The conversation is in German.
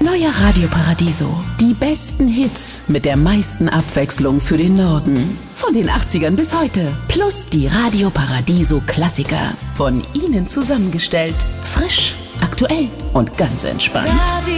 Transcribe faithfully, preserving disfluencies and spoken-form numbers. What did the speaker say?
Neuer Radio Paradiso. Die besten Hits mit der meisten Abwechslung für den Norden. Von den achtzigern bis heute. Plus die Radio Paradiso Klassiker. Von Ihnen zusammengestellt. Frisch, aktuell und ganz entspannt.